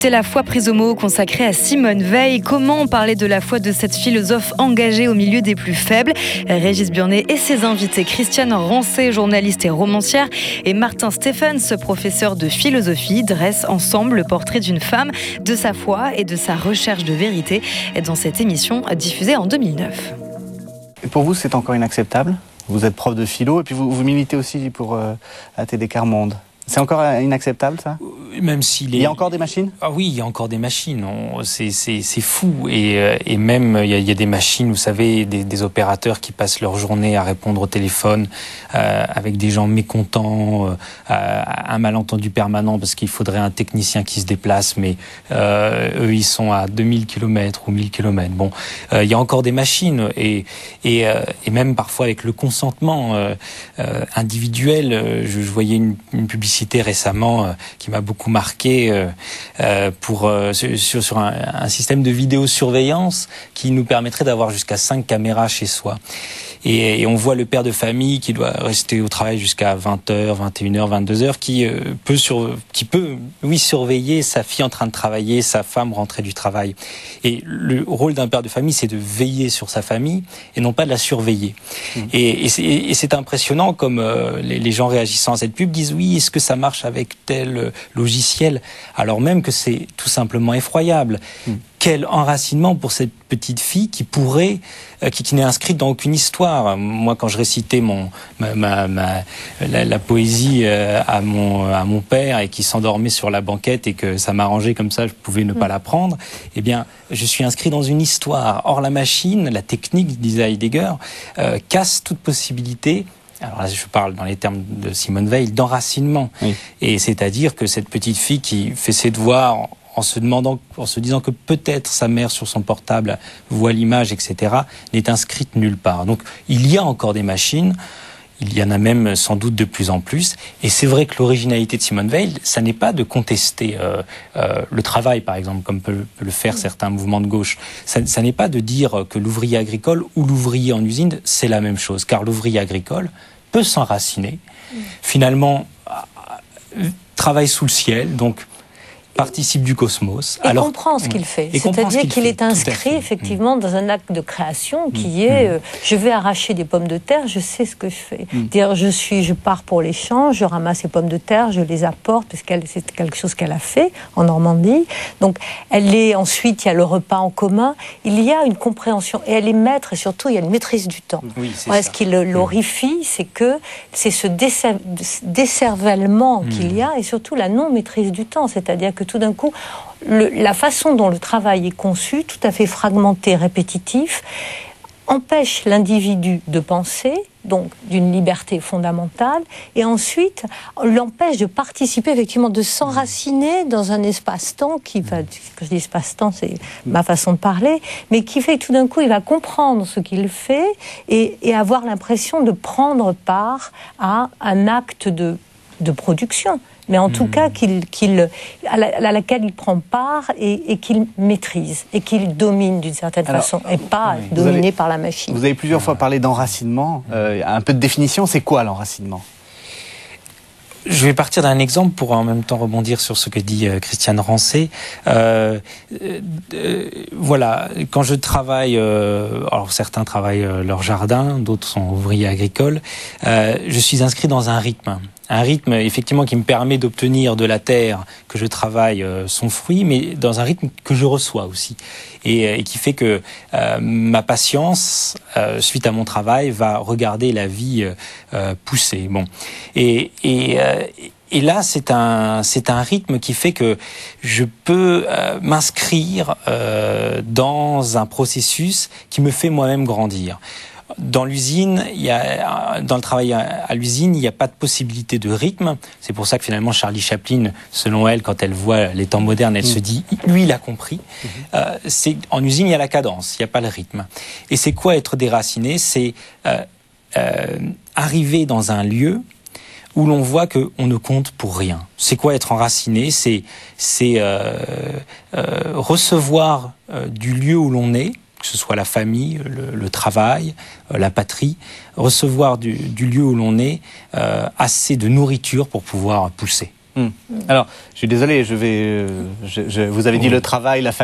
C'est la foi prise au mot consacrée à Simone Veil. Comment parler de la foi de cette philosophe engagée au milieu des plus faibles? Régis Burnet et ses invités, Christiane Rancé, journaliste et romancière, et Martin Stephens, professeur de philosophie, dressent ensemble le portrait d'une femme, de sa foi et de sa recherche de vérité dans cette émission diffusée en 2009. Et pour vous, c'est encore inacceptable? Vous êtes prof de philo et puis vous militez aussi pour ATD Quart Monde. C'est encore inacceptable, ça? Même s'il est... Il y a encore des machines? Ah oui, il y a encore des machines. C'est fou. Et même, il y a des machines, vous savez, des opérateurs qui passent leur journée à répondre au téléphone avec des gens mécontents, un malentendu permanent parce qu'il faudrait un technicien qui se déplace, mais eux, ils sont à 2000 km ou 1000 km. Bon, il y a encore des machines et même parfois avec le consentement individuel. Je voyais une publicité récemment qui m'a beaucoup marqué sur un système de vidéosurveillance qui nous permettrait d'avoir jusqu'à 5 caméras chez soi. Et on voit le père de famille qui doit rester au travail jusqu'à 20h, 21h, 22h, qui peut surveiller sa fille en train de travailler, sa femme rentrée du travail. Et le rôle d'un père de famille, c'est de veiller sur sa famille et non pas de la surveiller. Et c'est impressionnant comme les gens réagissant à cette pub disent oui, est-ce que ça marche avec tel logiciel, alors même que c'est tout simplement effroyable. Quel enracinement pour cette petite fille qui n'est inscrite dans aucune histoire. Moi, quand je récitais la poésie à mon père et qui s'endormait sur la banquette et que ça m'arrangeait comme ça, je pouvais ne pas l'apprendre, eh bien, je suis inscrit dans une histoire. Or, la machine, la technique, disait Heidegger, casse toute possibilité. Alors là, je parle dans les termes de Simone Veil, d'enracinement. Oui. Et c'est-à-dire que cette petite fille qui fait ses devoirs en se disant que peut-être sa mère sur son portable voit l'image, etc., n'est inscrite nulle part. Donc il y a encore des machines, il y en a même sans doute de plus en plus, et c'est vrai que l'originalité de Simone Veil, ça n'est pas de contester le travail, par exemple, comme peut le faire certains mouvements de gauche. Ça n'est pas de dire que l'ouvrier agricole ou l'ouvrier en usine, c'est la même chose, car l'ouvrier agricole peut s'enraciner, finalement travaille sous le ciel, donc participe du cosmos. Et comprend ce qu'il fait. C'est-à-dire qu'il est inscrit effectivement dans un acte de création qui est je vais arracher des pommes de terre, je sais ce que je fais. Dire je pars pour les champs, je ramasse les pommes de terre, je les apporte parce que c'est quelque chose qu'elle a fait en Normandie. Donc ensuite il y a le repas en commun, il y a une compréhension et elle est maître et surtout il y a une maîtrise du temps. Oui, ce qui l'horrifie, c'est ce décervellement qu'il y a et surtout la non-maîtrise du temps, c'est-à-dire que tout d'un coup, la façon dont le travail est conçu, tout à fait fragmenté, répétitif, empêche l'individu de penser, donc d'une liberté fondamentale, et ensuite l'empêche de participer, effectivement, de s'enraciner dans un espace-temps qui va, quand je dis espace-temps, c'est ma façon de parler, mais qui fait que tout d'un coup, il va comprendre ce qu'il fait et avoir l'impression de prendre part à un acte de production. Mais en tout cas, à laquelle il prend part et qu'il maîtrise, et qu'il domine d'une certaine façon, et pas dominé par la machine. Vous avez plusieurs fois parlé d'enracinement. Un peu de définition, c'est quoi l'enracinement ? Je vais partir d'un exemple pour en même temps rebondir sur ce que dit Christiane Rancé. Voilà, quand je travaille, alors certains travaillent leur jardin, d'autres sont ouvriers agricoles, je suis inscrit dans un rythme effectivement qui me permet d'obtenir de la terre que je travaille son fruit, mais dans un rythme que je reçois aussi, et qui fait que ma patience, suite à mon travail, va regarder la vie pousser. Bon, et là, c'est un rythme qui fait que je peux m'inscrire dans un processus qui me fait moi-même grandir. Dans l'usine, dans le travail à l'usine, il n'y a pas de possibilité de rythme. C'est pour ça que finalement Charlie Chaplin, selon elle, quand elle voit les temps modernes, elle se dit, lui, il a compris. En usine, il y a la cadence, il n'y a pas le rythme. Et c'est quoi être déraciné ? C'est arriver dans un lieu où l'on voit qu'on ne compte pour rien. C'est quoi être enraciné ? C'est recevoir du lieu où l'on est, que ce soit la famille, le travail, la patrie, recevoir du lieu où l'on est assez de nourriture pour pouvoir pousser. Alors, je suis désolé, vous avez dit le travail, la famille.